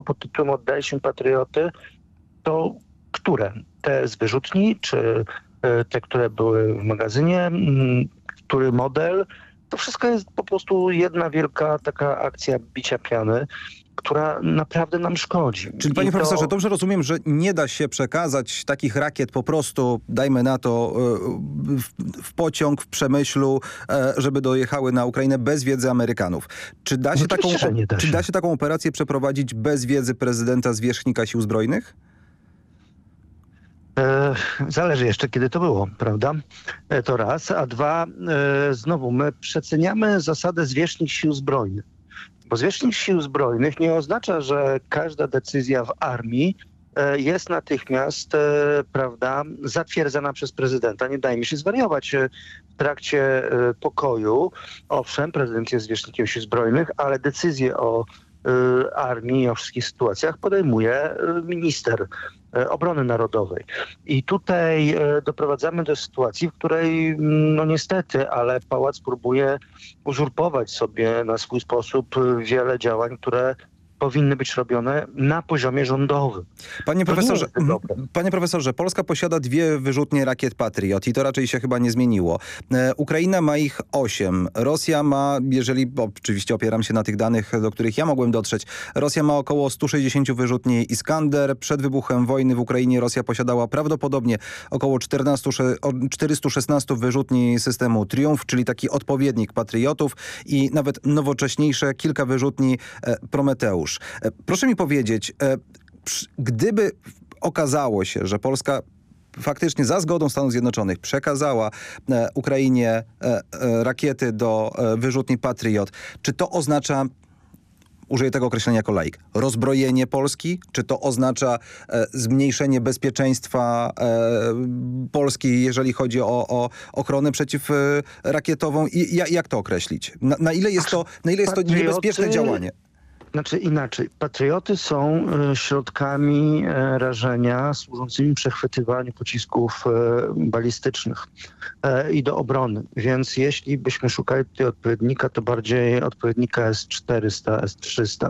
pod tytułem Oddaliśmy patrioty, to które? Te z wyrzutni, czy te, które były w magazynie? Który model? To wszystko jest po prostu jedna wielka taka akcja bicia piany, która naprawdę nam szkodzi. Czyli panie profesorze, dobrze rozumiem, że nie da się przekazać takich rakiet po prostu, dajmy na to, w pociąg, w Przemyślu, żeby dojechały na Ukrainę bez wiedzy Amerykanów. Czy da się, czy da się taką operację przeprowadzić bez wiedzy prezydenta, zwierzchnika Sił Zbrojnych? Zależy jeszcze, kiedy to było, prawda? To raz. A dwa, znowu, my przeceniamy zasadę zwierzchnik Sił Zbrojnych. Bo zwierzchnik Sił Zbrojnych nie oznacza, że każda decyzja w armii jest natychmiast, prawda, zatwierdzana przez prezydenta. Nie dajmy się zwariować. W trakcie pokoju, owszem, prezydent jest zwierzchnikiem Sił Zbrojnych, ale decyzje o armii, o wszystkich sytuacjach podejmuje minister obrony narodowej. I tutaj doprowadzamy do sytuacji, w której no niestety, ale pałac próbuje uzurpować sobie na swój sposób wiele działań, które powinny być robione na poziomie rządowym. Panie profesorze, Polska posiada 2 wyrzutnie rakiet Patriot i to raczej się chyba nie zmieniło. Ukraina ma ich 8. Rosja ma, jeżeli oczywiście opieram się na tych danych, do których ja mogłem dotrzeć, Rosja ma około 160 wyrzutni Iskander. Przed wybuchem wojny w Ukrainie Rosja posiadała prawdopodobnie około 416 wyrzutni systemu Triumf, czyli taki odpowiednik Patriotów i nawet nowocześniejsze kilka wyrzutni Prometeusz. Proszę mi powiedzieć, gdyby okazało się, że Polska faktycznie za zgodą Stanów Zjednoczonych przekazała Ukrainie rakiety do wyrzutni Patriot, czy to oznacza, użyję tego określenia jako laik, rozbrojenie Polski? Czy to oznacza zmniejszenie bezpieczeństwa Polski, jeżeli chodzi o ochronę przeciwrakietową? I jak to określić? Na ile jest to niebezpieczne działanie? Znaczy inaczej. Patrioty są środkami rażenia służącymi przechwytywaniu pocisków balistycznych i do obrony. Więc jeśli byśmy szukali tutaj odpowiednika, to bardziej odpowiednika S-400, S-300.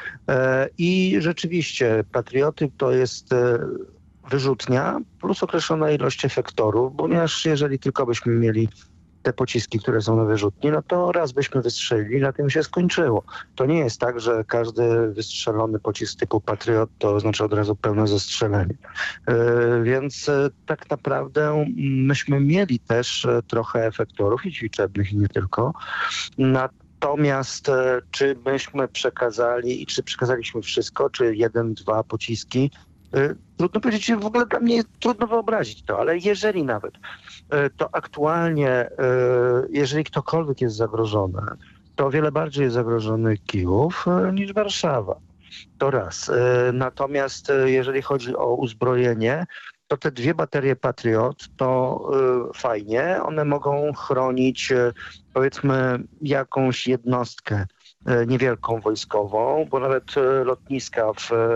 I rzeczywiście patrioty to jest wyrzutnia plus określona ilość efektorów, ponieważ jeżeli tylko byśmy mieli te pociski, które są na wyrzutni, no to raz byśmy wystrzelili, na tym się skończyło. To nie jest tak, że każdy wystrzelony pocisk typu Patriot to oznacza od razu pełne zestrzelenie. Więc tak naprawdę myśmy mieli też trochę efektorów i ćwiczebnych i nie tylko. Natomiast czy myśmy przekazali i czy przekazaliśmy wszystko, czy 1, 2 pociski, trudno powiedzieć, w ogóle dla mnie trudno wyobrazić to, ale jeżeli nawet, to aktualnie, jeżeli ktokolwiek jest zagrożony, to o wiele bardziej jest zagrożony Kijów niż Warszawa. To raz. Natomiast jeżeli chodzi o uzbrojenie, to te 2 baterie Patriot to fajnie. One mogą chronić powiedzmy jakąś jednostkę niewielką wojskową, bo nawet lotniska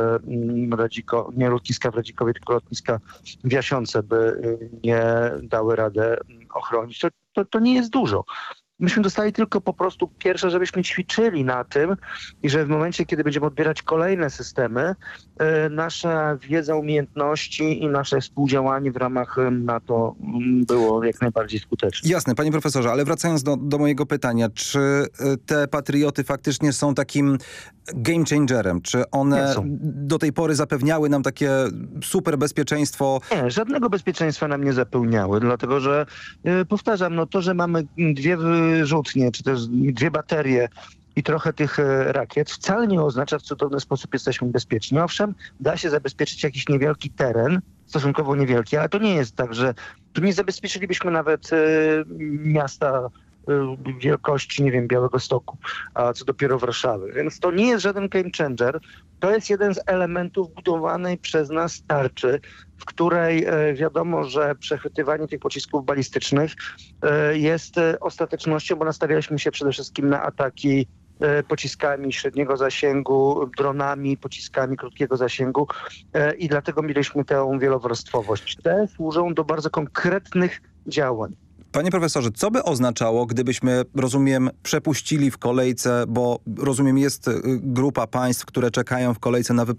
nie lotniska w Radzikowie, tylko lotniska w Jasiące by nie dały radę ochronić. To nie jest dużo. Myśmy dostali tylko po prostu pierwsze, żebyśmy ćwiczyli na tym i że w momencie, kiedy będziemy odbierać kolejne systemy, nasza wiedza, umiejętności i nasze współdziałanie w ramach NATO było jak najbardziej skuteczne. Jasne, panie profesorze, ale wracając do mojego pytania, czy te patrioty faktycznie są takim game changerem? Czy one do tej pory zapewniały nam takie super bezpieczeństwo? Nie, żadnego bezpieczeństwa nam nie zapewniały, dlatego że powtarzam, no to, że mamy 2 wyrzutnie, czy też 2 baterie i trochę tych rakiet wcale nie oznacza, że w cudowny sposób jesteśmy bezpieczni. Owszem, da się zabezpieczyć jakiś niewielki teren, stosunkowo niewielki, ale to nie jest tak, że tu nie zabezpieczylibyśmy nawet miasta wielkości, nie wiem, Białegostoku, a co dopiero Warszawy. Więc to nie jest żaden game changer. To jest jeden z elementów budowanej przez nas tarczy, w której wiadomo, że przechwytywanie tych pocisków balistycznych jest ostatecznością, bo nastawialiśmy się przede wszystkim na ataki pociskami średniego zasięgu, dronami, pociskami krótkiego zasięgu i dlatego mieliśmy tę wielowarstwowość. Te służą do bardzo konkretnych działań. Panie profesorze, co by oznaczało, gdybyśmy, rozumiem, przepuścili w kolejce, bo rozumiem, jest grupa państw, które czekają w kolejce na